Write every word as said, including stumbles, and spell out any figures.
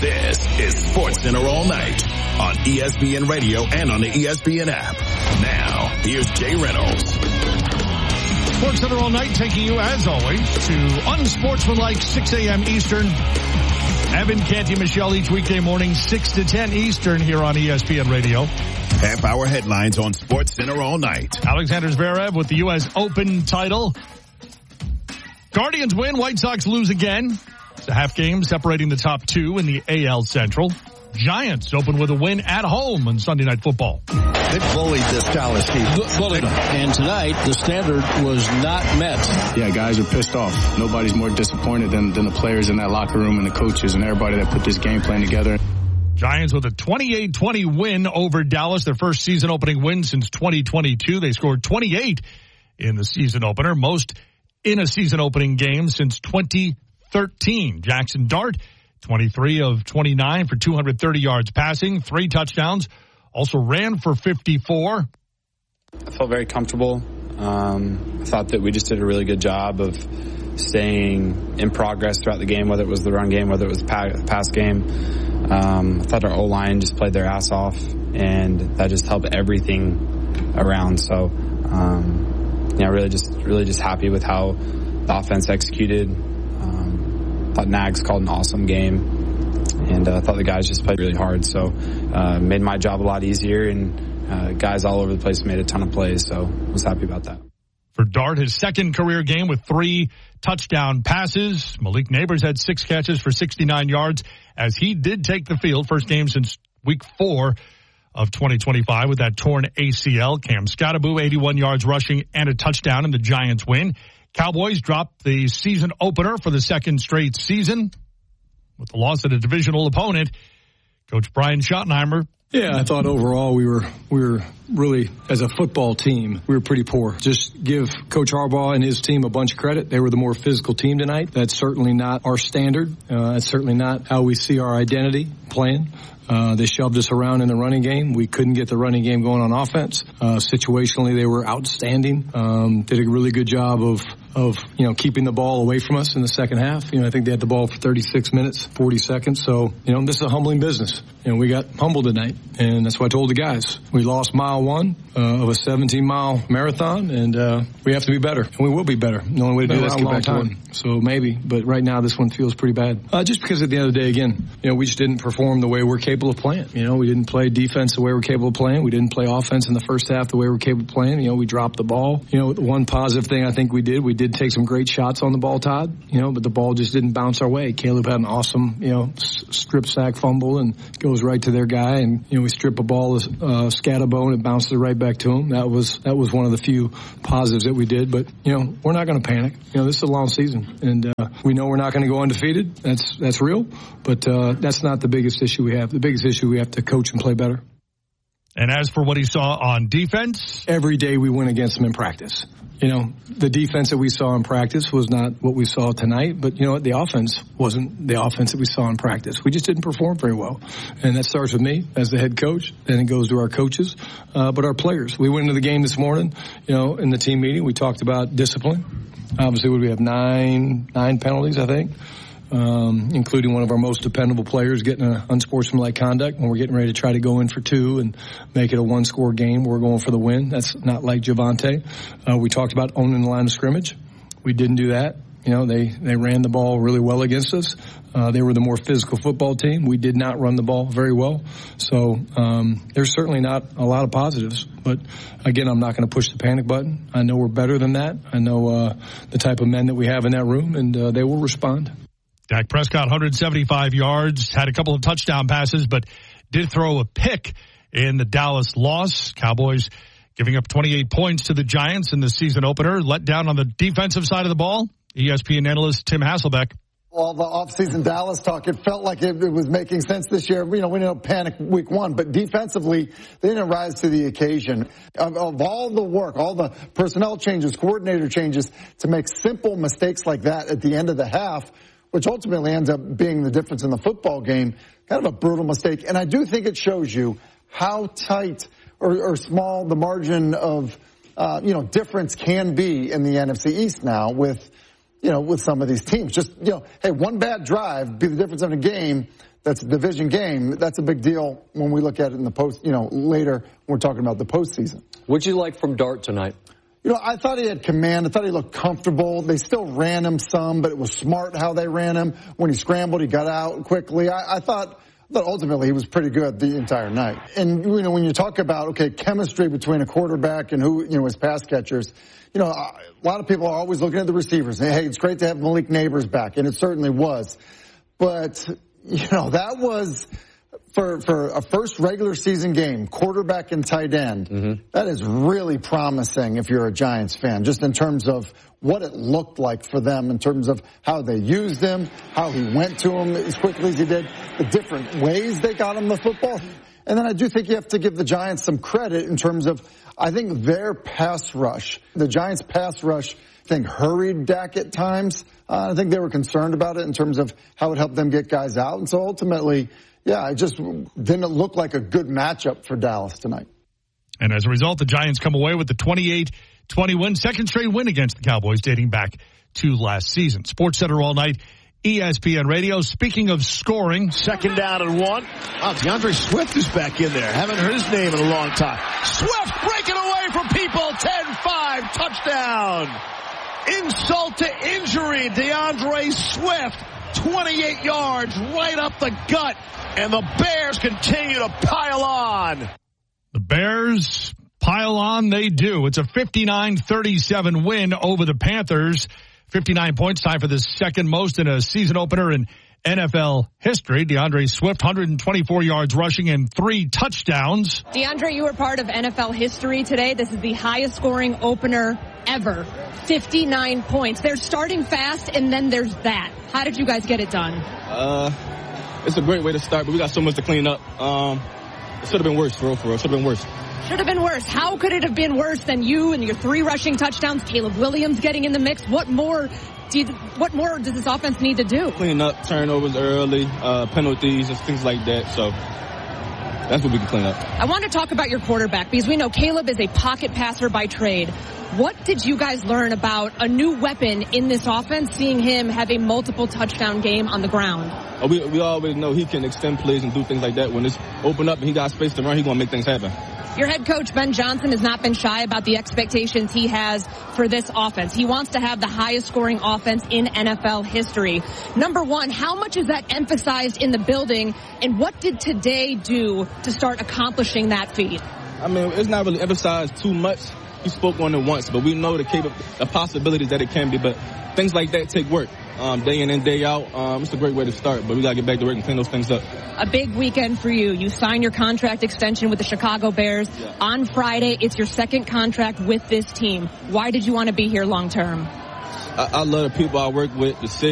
This is SportsCenter All Night on E S P N Radio and on the E S P N app. Now, here's Jay Reynolds. SportsCenter All Night taking you, as always, to unsportsmanlike six a.m. Eastern. Evan, Canty, Michelle each weekday morning, six to ten Eastern here on E S P N Radio. Half-hour headlines on SportsCenter All Night. Alexander Zverev with the U S Open title. Guardians win, White Sox lose again. It's a half game separating the top two in the A L Central. Giants open with a win at home on Sunday Night Football. They bullied this Dallas team. Bullied them. And tonight, the standard was not met. Yeah, guys are pissed off. Nobody's more disappointed than, than the players in that locker room and the coaches and everybody that put this game plan together. Giants with a twenty-eight twenty win over Dallas, their first season opening win since twenty twenty-two. They scored twenty-eight in the season opener, most in a season opening game since twenty thirteen. Jackson Dart, twenty-three of twenty-nine for two hundred thirty yards passing, three touchdowns, also ran for fifty-four. I felt very comfortable. Um, I thought that we just did a really good job of staying in progress throughout the game, whether it was the run game, whether it was the pass game. Um, I thought our O-line just played their ass off, and that just helped everything around. So, um, yeah, really just really just happy with how the offense executed. Um, thought Nags called an awesome game, and I uh, thought the guys just played really hard. So, uh, made my job a lot easier, and uh, guys all over the place made a ton of plays. So, I was happy about that. For Dart, his second career game with three touchdown passes. Malik Neighbors had six catches for sixty-nine yards as he did take the field. First game since week four of twenty twenty-five with that torn A C L. Cam Scottaboo, eighty-one yards rushing and a touchdown in the Giants win. Cowboys dropped the season opener for the second straight season with the loss of a divisional opponent. Coach Brian Schottenheimer. Yeah, I thought overall we were we were really, as a football team, we were pretty poor. Just give Coach Harbaugh and his team a bunch of credit. They were the more physical team tonight. That's certainly not our standard. Uh, that's certainly not how we see our identity playing. Uh, they shoved us around in the running game. We couldn't get the running game going on offense. Uh, situationally, they were outstanding. Um, did a really good job of, of, you know, keeping the ball away from us in the second half. You know, I think they had the ball for thirty-six minutes, forty seconds. So, you know, this is a humbling business. You know, we got humbled tonight, and that's what I told the guys. We lost mile one uh, of a seventeen mile marathon, and uh, we have to be better, and we will be better. The only way to do that's get back to it. So maybe, but right now this one feels pretty bad. Uh, just because at the end of the day, again, you know, we just didn't perform the way we're capable of playing. You know, we didn't play defense the way we're capable of playing. We didn't play offense in the first half the way we're capable of playing. You know, we dropped the ball. You know, the one positive thing I think we did, we did take some great shots on the ball, Todd. You know, but the ball just didn't bounce our way. Caleb had an awesome, you know, strip sack fumble and goes right to their guy. And, you know, we strip a ball, uh, Scatterbo, and it bounces it right back to him. That was, that was one of the few positives that we did. But, you know, we're not going to panic. You know, this is a long season. And, uh, we know we're not going to go undefeated. That's, that's real. But, uh, that's not the biggest issue we have. The biggest issue we have to coach and play better. And as for what he saw on defense, every day we win against them in practice. You know, the defense that we saw in practice was not what we saw tonight, but you know what? The offense wasn't the offense that we saw in practice. We just didn't perform very well. And that starts with me as the head coach, then it goes to our coaches, uh, but our players. We went into the game this morning, you know, in the team meeting, we talked about discipline. Obviously, would we have nine, nine penalties, I think? Um, including one of our most dependable players getting an unsportsmanlike conduct when we're getting ready to try to go in for two and make it a one-score game. We're going for the win. That's not like Javonte. Uh, we talked about owning the line of scrimmage. We didn't do that. You know, they, they ran the ball really well against us. Uh, they were the more physical football team. We did not run the ball very well. So um, there's certainly not a lot of positives. But, again, I'm not going to push the panic button. I know we're better than that. I know uh, the type of men that we have in that room, and uh, they will respond. Dak Prescott, one hundred seventy-five yards, had a couple of touchdown passes, but did throw a pick in the Dallas loss. Cowboys giving up twenty-eight points to the Giants in the season opener. Let down on the defensive side of the ball. E S P N analyst Tim Hasselbeck. All the offseason Dallas talk, it felt like it, it was making sense this year. You know, we didn't panic week one, but defensively, they didn't rise to the occasion. Of, of all the work, all the personnel changes, coordinator changes, to make simple mistakes like that at the end of the half, which ultimately ends up being the difference in the football game, kind of a brutal mistake. And I do think it shows you how tight or, or small the margin of, uh, you know, difference can be in the N F C East now with, you know, with some of these teams. Just, you know, hey, one bad drive be the difference in a game. That's a division game. That's a big deal when we look at it in the post, you know, later when we're talking about the postseason. What'd you like from Dart tonight? You know, I thought he had command. I thought he looked comfortable. They still ran him some, but it was smart how they ran him. When he scrambled, he got out quickly. I, I thought, I thought ultimately he was pretty good the entire night. And, you know, when you talk about, okay, chemistry between a quarterback and who, you know, his pass catchers, you know, a lot of people are always looking at the receivers. Hey, it's great to have Malik Nabers back, and it certainly was. But, you know, that was... For for a first regular season game, quarterback and tight end, mm-hmm. that is really promising if you're a Giants fan, just in terms of what it looked like for them, in terms of how they used him, how he went to him as quickly as he did, the different ways they got him the football. And then I do think you have to give the Giants some credit in terms of, I think, their pass rush. The Giants' pass rush, I think, hurried Dak at times. Uh, I think they were concerned about it in terms of how it helped them get guys out. And so ultimately... yeah, it just didn't look like a good matchup for Dallas tonight. And as a result, the Giants come away with the twenty-eight twenty win, second straight win against the Cowboys dating back to last season. SportsCenter all night, E S P N Radio. Speaking of scoring. Second down and one. Oh, DeAndre Swift is back in there. Haven't heard his name in a long time. Swift breaking away from people. ten five, touchdown. Insult to injury, DeAndre Swift. twenty-eight yards right up the gut, and the Bears continue to pile on. The Bears pile on, they do. It's a fifty-nine thirty-seven win over the Panthers. fifty-nine points, time for the second most in a season opener in N F L history. DeAndre Swift, one hundred twenty-four yards rushing and three touchdowns. DeAndre, you were part of N F L history today. This is the highest scoring opener ever. fifty-nine points. They're starting fast, and then there's that. How did you guys get it done? Uh, it's a great way to start, but we got so much to clean up. Um, it should have been worse, for real, for real. It should have been worse. Should have been worse. How could it have been worse than you and your three rushing touchdowns, Caleb Williams getting in the mix? What more do you, what more does this offense need to do? Clean up, turnovers early, uh, penalties, and things like that. So that's what we can clean up. I want to talk about your quarterback because we know Caleb is a pocket passer by trade. What did you guys learn about a new weapon in this offense, seeing him have a multiple touchdown game on the ground? Oh, we, we always know he can extend plays and do things like that. When it's open up and he got space to run, he's going to make things happen. Your head coach, Ben Johnson, has not been shy about the expectations he has for this offense. He wants to have the highest scoring offense in N F L history. Number one, how much is that emphasized in the building, and what did today do to start accomplishing that feat? I mean, it's not really emphasized too much. He spoke on it once, but we know the, cap- the possibilities that it can be. But things like that take work, um, day in and day out. Um, it's a great way to start, but we got to get back to work and clean those things up. A big weekend for you. You sign your contract extension with the Chicago Bears. Yeah. On Friday, it's your second contract with this team. Why did you want to be here long term? I, I love the people I work with, the city.